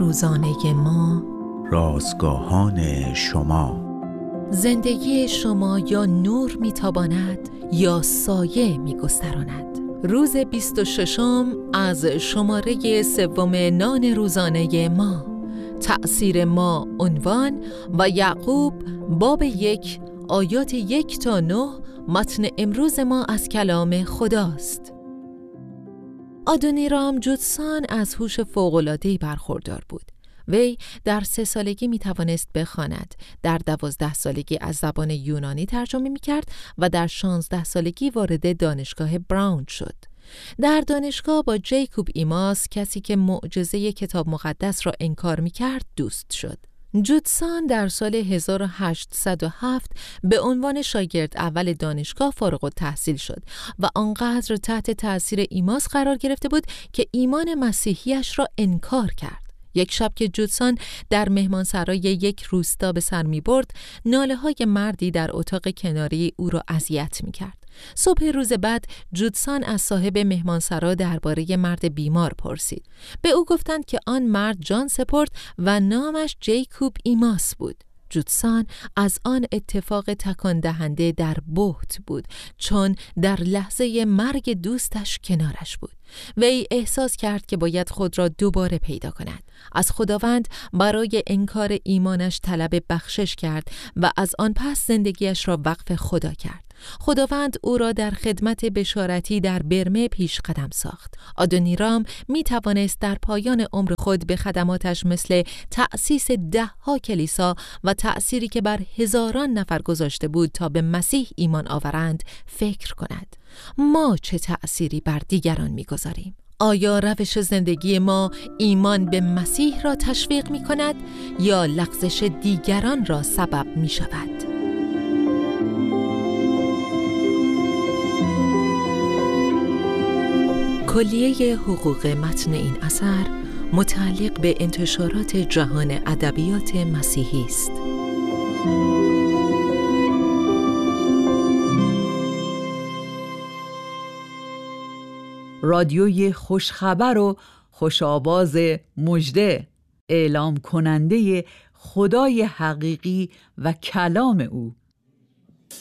روزانه ما، رازگاهان شما. زندگی شما یا نور میتاباند یا سایه میگستراند. روز 26 از شماره 3 نان روزانه ما. تأثیر ما عنوان و یعقوب باب 1 آیات 1 تا 9. متن امروز ما از کلام خداست. آدونیرام جودسون از هوش فوق‌العاده‌ای برخوردار بود. وی در 3 سالگی می توانست بخواند، در 12 سالگی از زبان یونانی ترجمه می کرد و در 16 سالگی وارد دانشگاه براون شد. در دانشگاه با جیکوب ایماس، کسی که معجزه کتاب مقدس را انکار می کرد، دوست شد. جودسون در سال 1807 به عنوان شاگرد اول دانشگاه فارغ التحصیل شد و آنقدر تحت تأثیر ایماس قرار گرفته بود که ایمان مسیحیش را انکار کرد. یک شب که جودسون در مهمانسرای یک روستا به سر می برد، ناله های مردی در اتاق کناری او را اذیت می کرد. صبح روز بعد جودسون از صاحب مهمانسرا درباره مرد بیمار پرسید. به او گفتند که آن مرد جان سپرد و نامش جیکوب ایماس بود. جودسون از آن اتفاق تکان دهنده در بهت بود، چون در لحظه مرگ دوستش کنارش بود. وی احساس کرد که باید خود را دوباره پیدا کند. از خداوند برای انکار ایمانش طلب بخشش کرد و از آن پس زندگیش را وقف خدا کرد. خداوند او را در خدمت بشارتی در برمه پیش قدم ساخت. آدونیرام می توانست در پایان عمر خود به خدماتش مثل تأسیس 10 کلیسا و تأثیری که بر هزاران نفر گذاشته بود تا به مسیح ایمان آورند فکر کند. ما چه تأثیری بر دیگران می‌گذاریم؟ آیا روش زندگی ما ایمان به مسیح را تشویق می‌کند یا لغزش دیگران را سبب می‌شود؟ کلیه حقوق متن این اثر متعلق به انتشارات جهان ادبیات مسیحی است. رادیوی خوشخبر و خوشآواز مژده، اعلام کننده خدای حقیقی و کلام او.